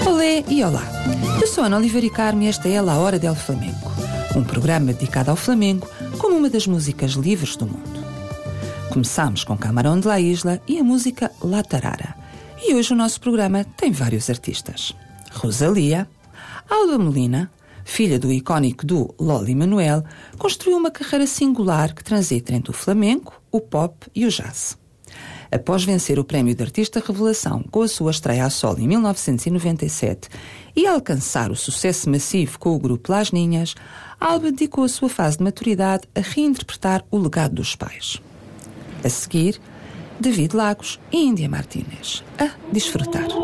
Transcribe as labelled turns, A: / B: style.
A: Olé e olá! Eu sou Ana Oliveira e Carmo e esta é La Hora del Flamenco, um programa dedicado ao Flamengo como uma das músicas livres do mundo. Começámos com Camarón de la Isla e a música La Tarara. E hoje o nosso programa tem vários artistas. Rosalía, Alba Molina, filha do icónico duo Loli Manuel, construiu uma carreira singular que transita entre o flamenco, o pop e o jazz. Após vencer o prémio de Artista Revelação com a sua estreia a solo em 1997 e alcançar o sucesso massivo com o grupo Las Ninhas, Alba dedicou a sua fase de maturidade a reinterpretar o legado dos pais. A seguir, David Lagos e Índia Martínez. A desfrutar.